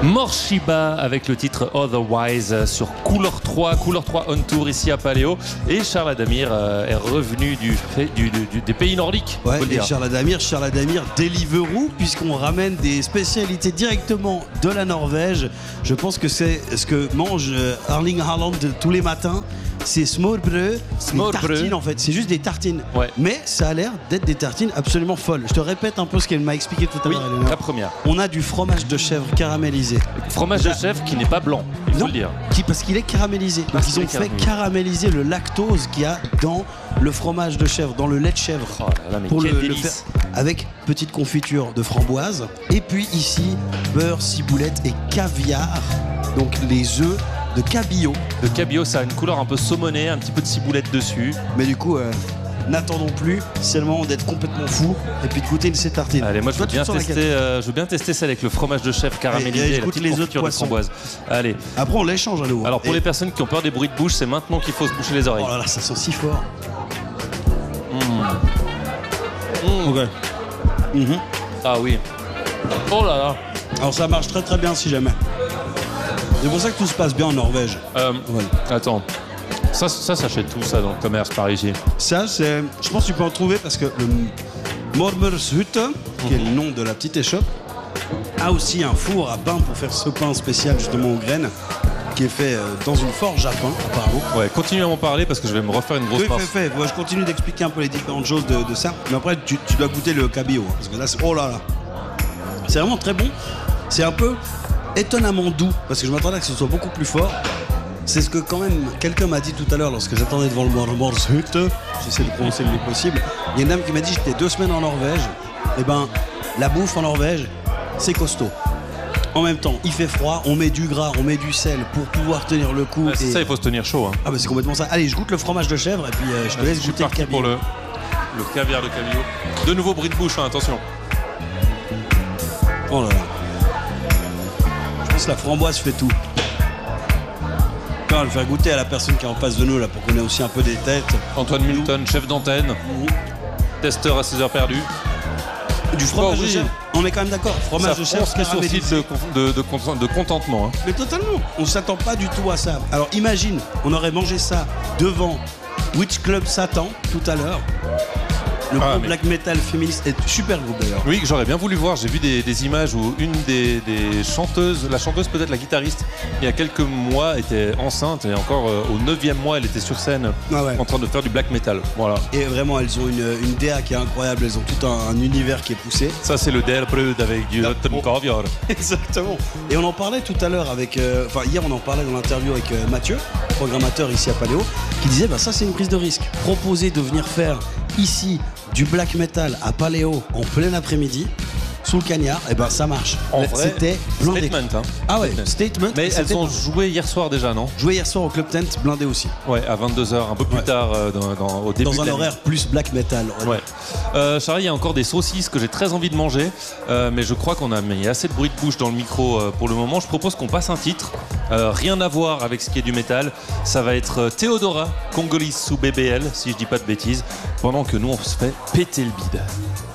Morshiba avec le titre Otherwise sur Couleur 3 on tour ici à Paléo. Et Charles Adamir est revenu des pays nordiques. Ouais, et Charles Adamir, Deliveroo, puisqu'on ramène des spécialités directement de la Norvège. Je pense que c'est ce que mange Erling Haaland tous les matins. C'est smørbrød, des tartines en fait, c'est juste des tartines. Ouais. Mais ça a l'air d'être des tartines absolument folles. Je te répète un peu ce qu'elle m'a expliqué tout à l'heure. Oui, la première. On a du fromage de chèvre caramélisé. Fromage de chèvre qui n'est pas blanc, il faut le dire. Parce qu'il est caramélisé. Donc ils ont fait caraméliser le lactose qu'il y a dans le fromage de chèvre, dans le lait de chèvre. Oh là là, mais pour quel le délice. faire avec petite confiture de framboise. Et puis ici, beurre, ciboulette et caviar. Donc les œufs de cabillaud. Le cabillaud, ça a une couleur un peu saumonée, un petit peu de ciboulette dessus. Mais du coup, n'attendons plus, c'est le moment d'être complètement fou et puis de goûter une de ces tartines. Allez, moi je veux bien tester celle avec le fromage de chèvre caramélisé et la petite confiture de framboise. Allez. Après, on l'échange à nouveau. Alors pour les personnes qui ont peur des bruits de bouche, c'est maintenant qu'il faut se boucher les oreilles. Oh là là, ça sent si fort. Ok. Ah oui. Oh là là. Alors ça marche très très bien si jamais. C'est pour ça que tout se passe bien en Norvège. Attends. Ça s'achète tout ça dans le commerce par ici. Ça, c'est. Je pense que tu peux en trouver parce que le Mormørshytte, qui est le nom de la petite échoppe, a aussi un four à pain pour faire ce pain spécial justement aux graines, qui est fait dans une forge à pain apparemment. Ouais, continue à m'en parler parce que je vais me refaire une grosse pince. Fait. Ouais, je continue d'expliquer un peu les différentes choses de ça. Mais après, tu dois goûter le cabillaud. Parce que là, c'est. Oh là là. C'est vraiment très bon. C'est un peu étonnamment doux parce que je m'attendais à ce que ce soit beaucoup plus fort. C'est ce que quand même quelqu'un m'a dit tout à l'heure lorsque j'attendais devant le Mormørshytte. J'essaie de prononcer le mieux possible. Il y a une dame qui m'a dit j'étais 2 semaines en Norvège. Et ben la bouffe en Norvège, c'est costaud. En même temps, il fait froid, on met du gras, on met du sel pour pouvoir tenir le coup. C'est ça, il faut se tenir chaud. Hein. Ah bah c'est complètement ça. Allez, je goûte le fromage de chèvre et puis je te laisse goûter le cabillaud. Pour le caviar de cabillaud. De nouveau bruit de bouche, hein, attention. Oh là là. Je pense que la framboise fait tout. On va le faire goûter à la personne qui est en face de nous là pour qu'on ait aussi un peu des têtes. Antoine Milton, chef d'antenne, testeur à 6 heures perdues. Du fromage de chèvre. On est quand même d'accord. Fromage de chèvre, c'est sourcil de contentement. Hein. Mais totalement. On s'attend pas du tout à ça. Alors imagine, on aurait mangé ça devant Witch Club Satan tout à l'heure. Le groupe black metal féministe est super groupe d'ailleurs. Oui, que j'aurais bien voulu voir. J'ai vu des images où une des chanteuses, la chanteuse peut-être la guitariste, il y a quelques mois était enceinte et encore au 9e mois elle était sur scène en train de faire du black metal. Voilà. Et vraiment elles ont une DA qui est incroyable, elles ont tout un univers qui est poussé. Ça c'est le Delbrud avec du Caviar. Exactement. Et on en parlait tout à l'heure avec, hier on en parlait dans l'interview avec Mathieu, programmateur ici à Paléo, qui disait ça c'est une prise de risque. Proposer de venir faire ici du black metal à Paléo en plein après-midi sous le cagnard, et ben ça marche. En vrai, c'était blindé. Statement. Hein. Ah ouais, statement. Mais elles ont joué hier soir déjà, non? Joué hier soir au Club Tent, blindé aussi. Ouais, à 22h, un peu plus tard au début. Dans un horaire plus black metal. Ouais. Charlie, il y a encore des saucisses que j'ai très envie de manger, mais je crois qu'on a mis assez de bruit de bouche dans le micro pour le moment. Je propose qu'on passe un titre. Rien à voir avec ce qui est du métal. Ça va être Théodora, Congolese sous BBL, si je dis pas de bêtises, pendant que nous on se fait péter le bide.